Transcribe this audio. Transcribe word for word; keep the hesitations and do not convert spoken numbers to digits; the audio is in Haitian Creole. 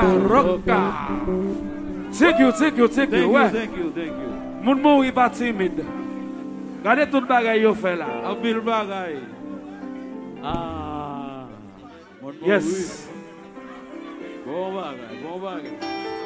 Roka. Thank you, thank you, thank you. Ouais. Thank you, thank you. Mon mot est pas timide. Regardez tout le bagage yo fait là. Un pile bagay. Ah. Yes. Bon bagay, bon bagay.